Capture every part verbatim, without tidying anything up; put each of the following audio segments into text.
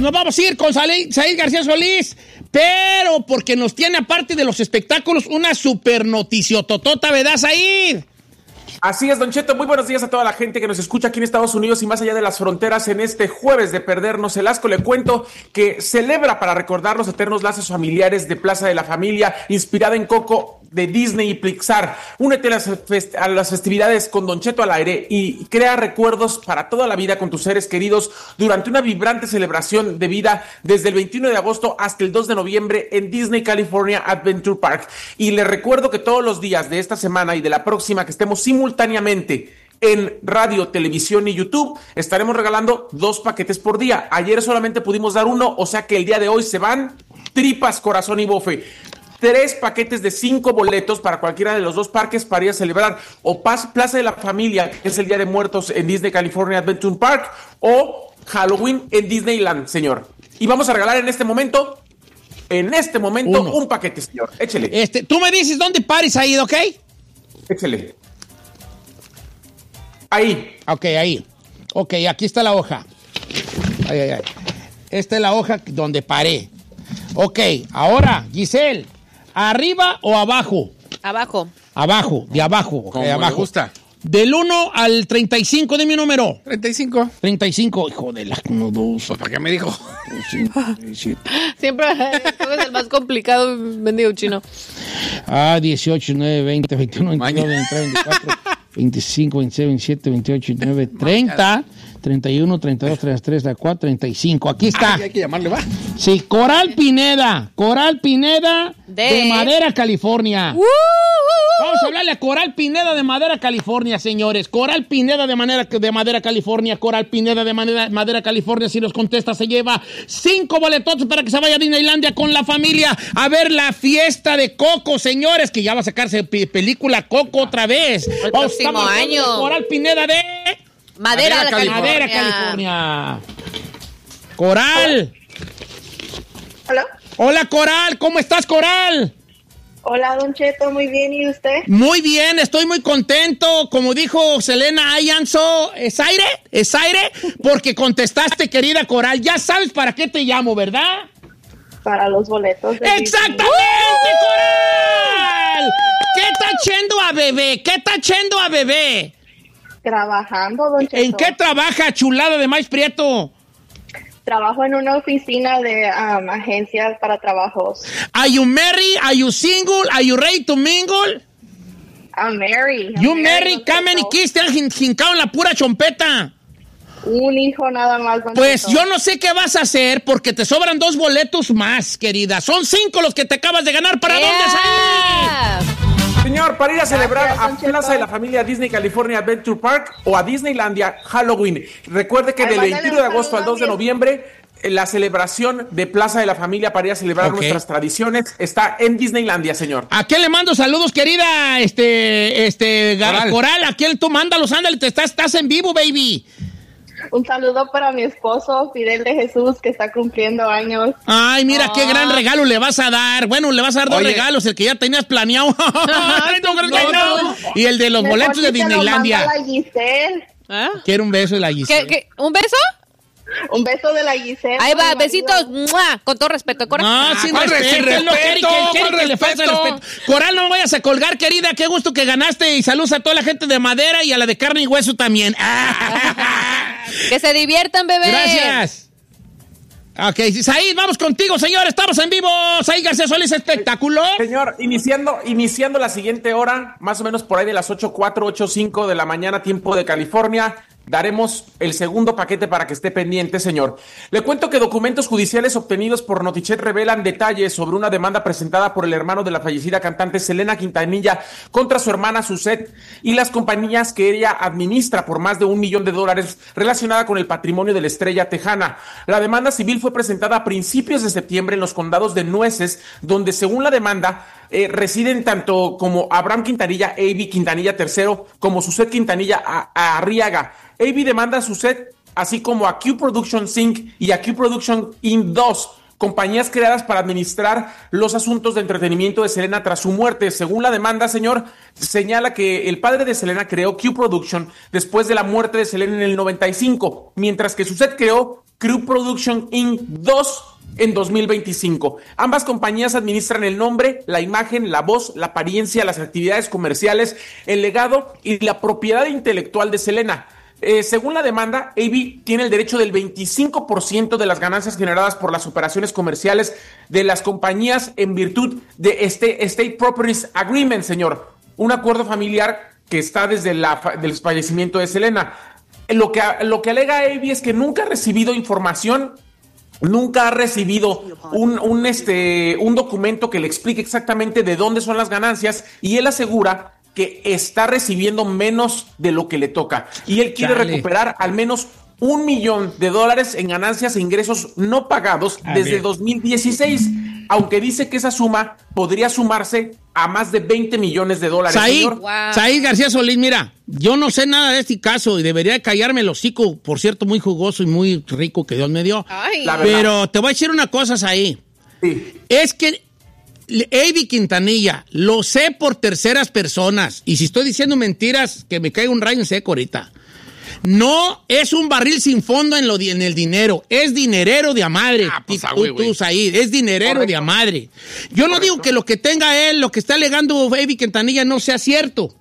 nos vamos a ir con Said García Solís, pero porque nos tiene, aparte de los espectáculos, una super noticiototota, ¿verdad, Said? Así es, Don Cheto, muy buenos días a toda la gente que nos escucha aquí en Estados Unidos y más allá de las fronteras en este jueves de perdernos el asco. Le cuento que celebra para recordar los eternos lazos familiares de Plaza de la Familia, inspirada en Coco de Disney y Pixar. Únete a las, fest- a las festividades con Don Cheto al aire y crea recuerdos para toda la vida con tus seres queridos durante una vibrante celebración de vida desde el veintiuno de agosto hasta el dos de noviembre en Disney California Adventure Park. Y les recuerdo que todos los días de esta semana y de la próxima que estemos simultáneamente en radio, televisión y YouTube, estaremos regalando dos paquetes por día. Ayer solamente pudimos dar uno, o sea que el día de hoy se van tripas, corazón y bofe. Tres paquetes de cinco boletos para cualquiera de los dos parques para ir a celebrar o Plaza de la Familia, que es el Día de Muertos en Disney California Adventure Park, o Halloween en Disneyland, señor. Y vamos a regalar en este momento, en este momento, Uno. un paquete, señor. Échele. Este, tú me dices dónde pares ahí, ¿ok? Échele. Ahí. Ok, ahí. Ok, aquí está la hoja. Ay, ay, ay. Esta es la hoja donde paré. Ok, ahora, Giselle, ¿arriba o abajo? Abajo. Abajo, de abajo. Como de abajo. me gusta. Del uno al treinta y cinco, dime un número. treinta y cinco. treinta y cinco, hijo de la... uno, dos, Pues, ¿para qué me dijo? Siempre es el más complicado, mendigo chino. Ah, dieciocho, nueve, veinte, veintiuno, veintidós, veintitrés, veinticuatro, veinticinco, veintiséis, veintisiete, veintiocho, veintinueve, treinta, treinta y uno, treinta y dos, treinta y tres, treinta y cuatro, treinta y cinco. Aquí está. Ay, hay que llamarle, va. Sí, Coral Pineda. Coral Pineda de, de Madera, California. Uh, uh, uh. Vamos a hablarle a Coral Pineda de Madera, California, señores. Coral Pineda de, manera, de Madera, California. Coral Pineda de Madera, Madera, California. Si nos contesta, se lleva cinco boletotes para que se vaya a Disneylandia con la familia a ver la fiesta de Coco, señores, que ya va a sacarse pe- película Coco otra vez. El Vamos, próximo año. Coral Pineda de... Madera, Madera, California. Madera, California. Coral. Hola. Hola, Coral. ¿Cómo estás, Coral? Hola, Don Cheto, muy bien, ¿y usted? Muy bien, estoy muy contento. Como dijo Selena Ayanzo, ¿es aire? ¿Es aire? Porque contestaste, querida Coral. Ya sabes para qué te llamo, ¿verdad? Para los boletos. de ¡Exactamente, Disney. Coral! ¿Qué está echando a bebé? ¿Qué está echando a bebé? Trabajando, Don Cheto. ¿En qué trabaja, chulada de maíz prieto? Trabajo en una oficina de um, agencias para trabajos. Are you married? Are you single? Are you ready to mingle? I'm married. I'm You married, married, Don come Cheto. and kiss, te han jin- jincado en la pura chompeta. Un hijo nada más, Don Pues Cheto. yo no sé qué vas a hacer porque te sobran dos boletos más, querida. Son cinco los que te acabas de ganar. ¿Para dónde es ahí? Señor, para ir a celebrar Gracias, a Don Cheto. Plaza de la Familia Disney California Adventure Park o a Disneylandia Halloween. Recuerde que Ay, del mándale veintiuno un de agosto al saludo dos de a mi- noviembre, eh, la celebración de Plaza de la Familia para ir a celebrar Ok. nuestras tradiciones está en Disneylandia, señor. ¿A quién le mando saludos, querida? Este, este, Gar- Coral. Coral. ¿A quién tú mándalos? Ándale, te estás, estás en vivo, baby. Un saludo para mi esposo, Fidel de Jesús, que está cumpliendo años. Ay, mira qué gran regalo le vas a dar. Bueno, le vas a dar dos Oye. regalos, el que ya tenías planeado. No, no, no, no. Y el de los Mejor boletos de si te lo Disneylandia. manda la Giselle. ¿Ah? Quiero un beso de la Giselle. ¿Qué, qué? ¿Un beso? Un beso de la Giselle. Ahí por va, mi marido. besitos. ¡Mua! Con todo respeto, corazón. No, Ah, sin ¿cuál respeto. respeto? Él no quiere que, él quiere ¿Cuál que le falte respeto? respeto. Coral, no me vayas a colgar, querida. Qué gusto que ganaste. Y saludos a toda la gente de Madera y a la de carne y hueso también. Que se diviertan, bebé. Gracias. Ok, Said, vamos contigo, señor. Estamos en vivo. Said García Solís, espectáculo. Señor, iniciando, iniciando la siguiente hora, más o menos por ahí de las ocho cuatro, ocho cinco de la mañana, tiempo de California, daremos el segundo paquete para que esté pendiente, señor. Le cuento que documentos judiciales obtenidos por Notichet revelan detalles sobre una demanda presentada por el hermano de la fallecida cantante Selena Quintanilla contra su hermana Suzette y las compañías que ella administra por más de un millón de dólares relacionada con el patrimonio de la estrella tejana. La demanda civil fue presentada a principios de septiembre en los condados de Nueces, donde según la demanda eh, residen tanto como Abraham Quintanilla, A B Quintanilla tercero, como Suzette Quintanilla a, a Arriaga. A B demanda a Suzette, así como a Q Productions Incorporated y a Q Production Incorporated dos, compañías creadas para administrar los asuntos de entretenimiento de Selena tras su muerte. Según la demanda, señor, señala que el padre de Selena creó Q Production después de la muerte de Selena en el noventa y cinco, mientras que Suzette creó Crew Production incorporated dos en dos mil veinticinco. Ambas compañías administran el nombre, la imagen, la voz, la apariencia, las actividades comerciales, el legado y la propiedad intelectual de Selena. Eh, según la demanda, A V tiene el derecho del veinticinco por ciento de las ganancias generadas por las operaciones comerciales de las compañías en virtud de este Estate Properties Agreement, señor. Un acuerdo familiar que está desde la, del fallecimiento de Selena. Lo que, lo que alega A V es que nunca ha recibido información, nunca ha recibido un, un, este, un documento que le explique exactamente de dónde son las ganancias, y él asegura que está recibiendo menos de lo que le toca. Y él quiere Chale. recuperar al menos un millón de dólares en ganancias e ingresos no pagados a desde ver. dos mil dieciséis, aunque dice que esa suma podría sumarse a más de veinte millones de dólares. Said, wow. Said García Solís, mira, yo no sé nada de este caso y debería de callarme el hocico, por cierto, muy jugoso y muy rico que Dios me dio. Ay. Pero te voy a decir una cosa, Said. Sí. Es que A V Quintanilla, lo sé por terceras personas, y si estoy diciendo mentiras, que me caiga un rayo en seco ahorita. No es un barril sin fondo en, lo, en el dinero, es dinerero de a madre. Ah, pues, tú, wey, tú, Said, es dinerero Correcto. de a madre. Yo no Correcto. digo que lo que tenga él, lo que está alegando A V Quintanilla no sea cierto.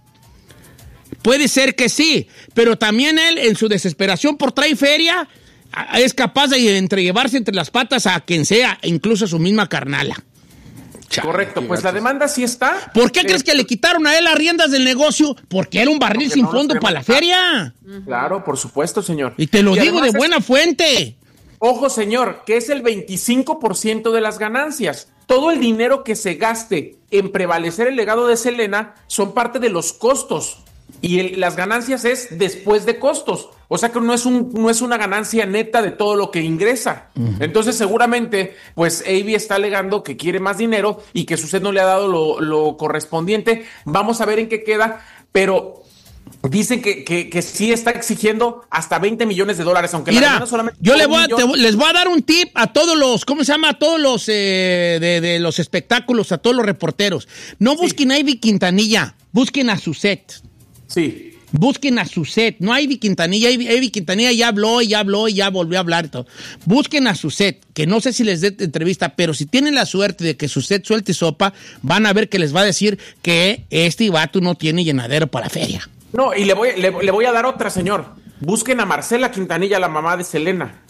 Puede ser que sí, pero también él, en su desesperación por traer feria, es capaz de entre llevarse entre las patas a quien sea, incluso a su misma carnala. Chale, Correcto, pues la demanda sí está. ¿Por qué eh, crees que le quitaron a él las riendas del negocio? Porque era un barril sin no fondo para la feria. Claro, por supuesto, señor. Y te lo y digo de buena es, fuente. Ojo, señor, que es el veinticinco por ciento de las ganancias. Todo el dinero que se gaste en prevalecer el legado de Selena son parte de los costos. Y el, las ganancias es después de costos. O sea que no es, un, no es una ganancia neta de todo lo que ingresa. Uh-huh. Entonces seguramente pues A V está alegando que quiere más dinero y que Suset no le ha dado lo, lo correspondiente. Vamos a ver en qué queda, pero dicen que, que, que sí está exigiendo hasta veinte millones de dólares, aunque Mira, la solamente yo le voy a, te, les voy a dar un tip a todos los, ¿cómo se llama? A todos los eh, de, de los espectáculos, a todos los reporteros. No busquen sí. a A V Quintanilla, busquen a Suset. Sí. Busquen a Suset, no a A V Quintanilla. A V Quintanilla ya habló y ya habló y ya volvió a hablar. Todo. Busquen a Suset, que no sé si les dé entrevista, pero si tienen la suerte de que Suset suelte sopa, van a ver que les va a decir que este vato no tiene llenadero para la feria. No, y le voy, le, le voy a dar otra, señor. Busquen a Marcela Quintanilla, la mamá de Selena.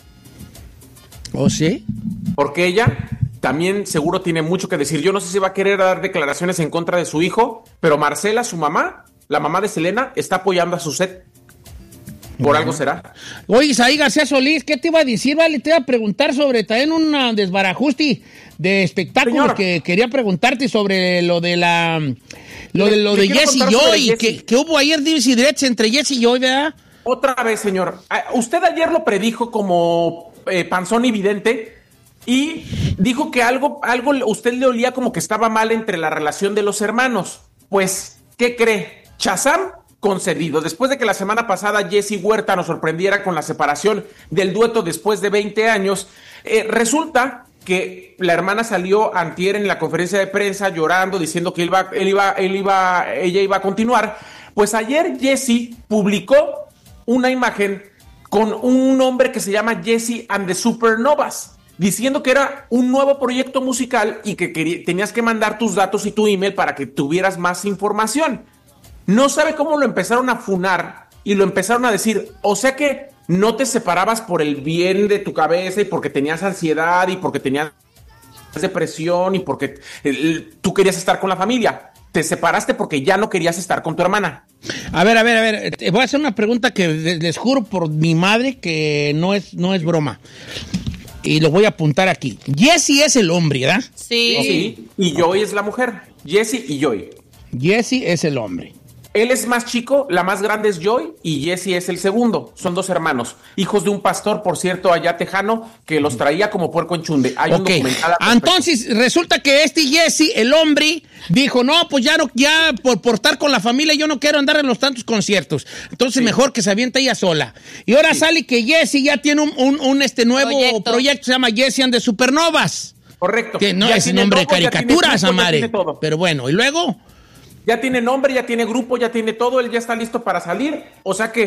¿Oh, sí? Porque ella también seguro tiene mucho que decir. Yo no sé si va a querer dar declaraciones en contra de su hijo, pero Marcela, su mamá, la mamá de Selena, está apoyando a Suset. Por uh-huh. algo será. Oye, Said García Solís, ¿qué te iba a decir? Vale, te iba a preguntar sobre también un desbarajuste de espectáculos que quería preguntarte sobre lo de la... Lo le, de, lo de Jesse y Joy, que, que hubo ayer dimes y diretes entre Jesse y Joy, ¿verdad? Otra vez, señor. Usted ayer lo predijo como eh, panzón evidente y dijo que algo, algo usted le olía como que estaba mal entre la relación de los hermanos. Pues, ¿qué cree? Shazam concedido. Después de que la semana pasada Jesse Huerta nos sorprendiera con la separación del dueto después de veinte años, eh, resulta que la hermana salió antier en la conferencia de prensa llorando, diciendo que él iba, él iba, él iba, ella iba a continuar. Pues ayer Jesse publicó una imagen con un hombre que se llama Jesse and the Supernovas, diciendo que era un nuevo proyecto musical y que quería, tenías que mandar tus datos y tu email para que tuvieras más información. No sabe cómo lo empezaron a funar y lo empezaron a decir, o sea que no te separabas por el bien de tu cabeza y porque tenías ansiedad y porque tenías depresión y porque eh, tú querías estar con la familia. Te separaste porque ya no querías estar con tu hermana. A ver, a ver, a ver, te voy a hacer una pregunta que les juro por mi madre que no es, no es broma. Y lo voy a apuntar aquí. Jesse es el hombre, ¿verdad? Sí. Sí, y Joy es la mujer. Jesse y Joy. Jesse es el hombre. Él es más chico, la más grande es Joy y Jesse es el segundo. Son dos hermanos, hijos de un pastor, por cierto, allá tejano, que los traía como puerco en chunde. Hay okay. un documental. Entonces, resulta que este Jesse, el hombre, dijo, no, pues ya, no, ya por, por estar con la familia yo no quiero andar en los tantos conciertos. Entonces, sí. mejor que se avienta ella sola. Y ahora sí. sale que Jesse ya tiene un, un, un este nuevo proyecto. proyecto, se llama Jesse and the Supernovas. Correcto. Que no ya es nombre todo, de caricatura, esa madre. Pero bueno, ¿y luego? Ya tiene nombre, ya tiene grupo, ya tiene todo, él ya está listo para salir. O sea que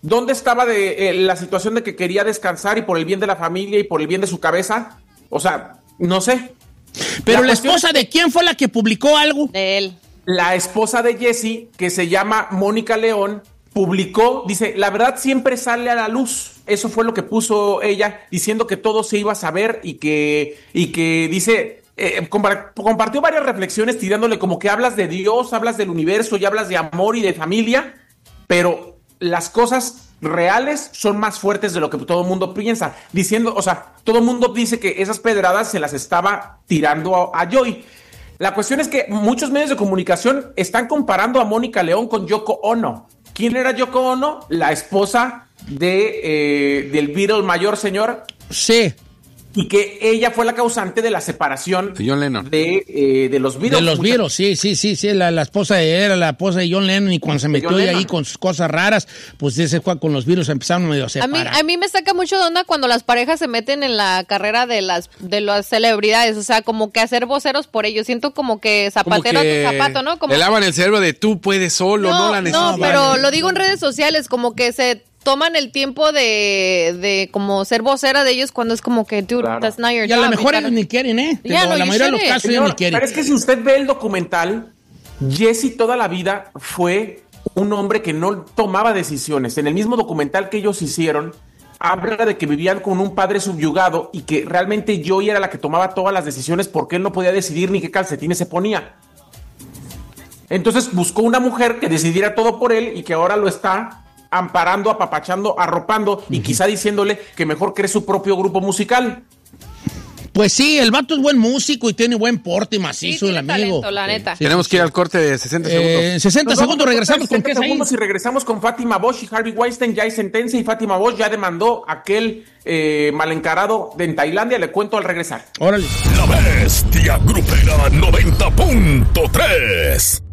¿Dónde estaba de eh, la situación de que quería descansar y por el bien de la familia y por el bien de su cabeza? O sea, no sé. Pero la, la es esposa que, de quién fue la que publicó algo? De él. La esposa de Jesse, que se llama Mónica León, publicó, dice, la verdad siempre sale a la luz. Eso fue lo que puso ella, diciendo que todo se iba a saber y que, y que dice, eh, compartió varias reflexiones tirándole como que hablas de Dios, hablas del universo y hablas de amor y de familia, pero las cosas reales son más fuertes de lo que todo el mundo piensa. Diciendo, o sea, todo el mundo dice que esas pedradas se las estaba tirando a, a Joy. La cuestión es que muchos medios de comunicación están comparando a Mónica León con Yoko Ono. ¿Quién era Yoko Ono? La esposa de, eh, del Beatle mayor, señor. Sí. Y que ella fue la causante de la separación de John Lennon. De, eh, de los Beatles. De los Beatles, sí, sí, sí, sí. La, la esposa de, era la esposa de John Lennon y cuando se metió ahí con sus cosas raras, pues ese fue con los Beatles empezaron medio a separar. A mí, a mí me saca mucho de onda cuando las parejas se meten en la carrera de las de las celebridades, o sea, como que hacer voceros por ellos. Siento como que zapatero como que a tu zapato, ¿no? Como le lavan el cerebro de tú puedes solo, no, no la necesitas. No, pero lo digo en redes sociales, como que se toman el tiempo de, de como ser vocera de ellos cuando es como que, dude, claro. That's not your job. Y a lo mejor ellos ni quieren, ¿eh? Yeah, no, la mayoría de los casos ellos ni quieren. Pero es que si usted ve el documental, Jesse toda la vida fue un hombre que no tomaba decisiones. En el mismo documental que ellos hicieron, habla de que vivían con un padre subyugado y que realmente Joy era la que tomaba todas las decisiones porque él no podía decidir ni qué calcetines se ponía. Entonces buscó una mujer que decidiera todo por él y que ahora lo está amparando, apapachando, arropando uh-huh. y quizá diciéndole que mejor cree su propio grupo musical. Pues sí, el vato es buen músico y tiene buen porte macizo, sí, el amigo. Talento, la neta. Sí, Tenemos sí, que ir al corte de sesenta segundos. En eh, sesenta segundos regresamos con qué es ahí. Y regresamos con Fátima Bosch y Harvey Weinstein. Ya hay sentencia y Fátima Bosch ya demandó a aquel eh, mal encarado de en Tailandia. Le cuento al regresar. Órale. La Bestia Grupera noventa punto tres.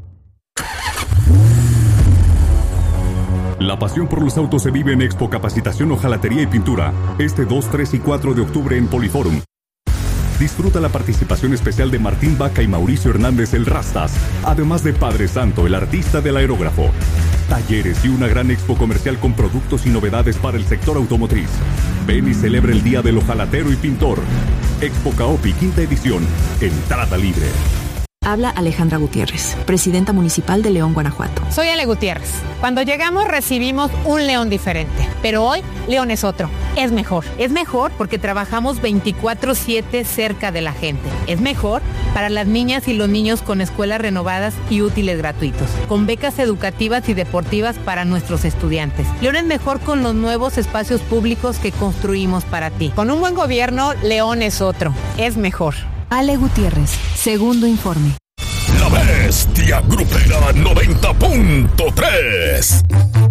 La pasión por los autos se vive en Expo Capacitación Hojalatería y Pintura, este dos, tres y cuatro de octubre en Poliforum. Disfruta la participación especial de Martín Vaca y Mauricio Hernández el Rastas, además de Padre Santo, el artista del aerógrafo. Talleres y una gran expo comercial con productos y novedades para el sector automotriz. Ven y celebra el Día del Hojalatero y Pintor. Expo Caopi, quinta edición. Entrada libre. Habla Alejandra Gutiérrez, presidenta municipal de León, Guanajuato. Soy Ale Gutiérrez. Cuando llegamos recibimos un León diferente, pero hoy León es otro. Es mejor. Es mejor porque trabajamos veinticuatro siete cerca de la gente. Es mejor para las niñas y los niños con escuelas renovadas y útiles gratuitos, con becas educativas y deportivas para nuestros estudiantes. León es mejor con los nuevos espacios públicos que construimos para ti. Con un buen gobierno, León es otro. Es mejor. Ale Gutiérrez, segundo informe. La Bestia Grupera noventa punto tres.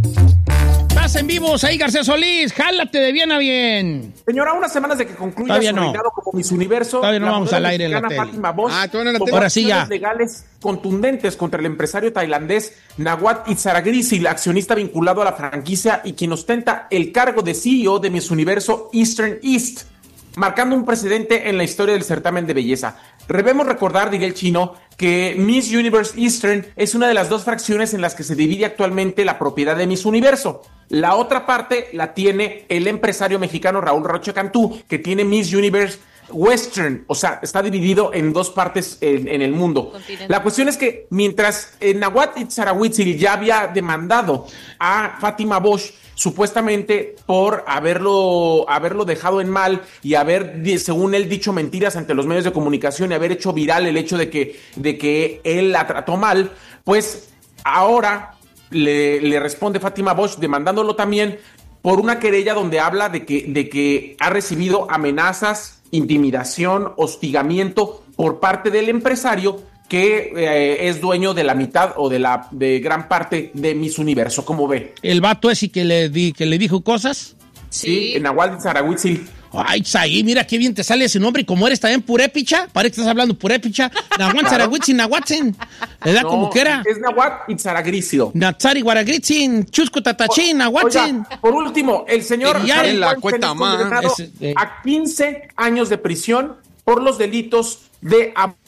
Estás en vivo, ahí García Solís, jálate de bien a bien. Señora, unas semanas de que concluya Todavía su no. reinado como Miss Universo. Todavía no vamos al aire en la tele. Fátima Bosch, ah, ¿tú en la tele? Ahora sí ya. Legales contundentes contra el empresario tailandés Nawat Itzaragrisi, accionista vinculado a la franquicia y quien ostenta el cargo de C E O de Miss Universo Eastern East, marcando un precedente en la historia del certamen de belleza. Debemos recordar, diría el chino, que Miss Universe Eastern es una de las dos fracciones en las que se divide actualmente la propiedad de Miss Universo. La otra parte la tiene el empresario mexicano Raúl Rocha Cantú, que tiene Miss Universe Western, o sea, está dividido en dos partes en, en el mundo. Continente. La cuestión es que mientras eh, Nawat Itzaragrisi ya había demandado a Fátima Bosch supuestamente por haberlo, haberlo dejado en mal y haber, según él, dicho mentiras ante los medios de comunicación y haber hecho viral el hecho de que, de que él la trató mal, pues ahora le, le responde Fátima Bosch demandándolo también por una querella donde habla de que, de que ha recibido amenazas, intimidación, hostigamiento por parte del empresario que eh, es dueño de la mitad o de la de gran parte de Miss Universo. ¿Cómo ve? ¿El vato ese que le, di, que le dijo cosas? Sí, en Nawat Itzaragrisi. Ay, Saí, mira qué bien te sale ese nombre. Y como eres también purépicha, parece que estás hablando purépicha. Nawat Itzaragrisi, Nahuatzen. ¿Verdad? No, como que era. Es Nawat Itzaragrisi. Natsari Guaragritzin, Chusco Tatachín, Nahuatzen. Por último, el señor ya en la cuenta más a quince años de prisión por los delitos de abuso